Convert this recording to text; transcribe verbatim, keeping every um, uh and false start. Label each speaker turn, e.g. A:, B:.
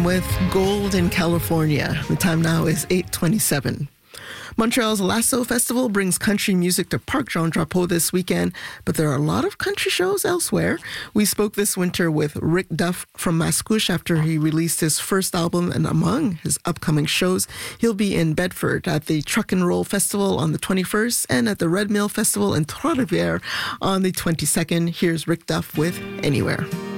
A: with Gold in California. The time now is eight twenty-seven. Montreal's Lasso Festival brings country music to Parc Jean Drapeau this weekend, but there are a lot of country shows elsewhere. We spoke this winter with Rick Duff from Mascouche after he released his first album, and among his upcoming shows, he'll be in Bedford at the Truck and Roll Festival on the twenty-first and at the Red Mill Festival in Trois-Rivières on the twenty-second. Here's Rick Duff with Anywhere.